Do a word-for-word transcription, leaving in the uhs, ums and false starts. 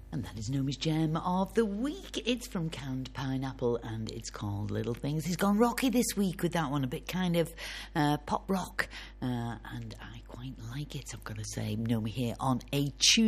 And that is Nomi's Gem of the Week. It's from Canned Pineapple and it's called Little Things. He's gone rocky this week with that one, a bit kind of uh, pop rock. Uh, and I quite like it, I've got to say. Nomi here on a Tuesday.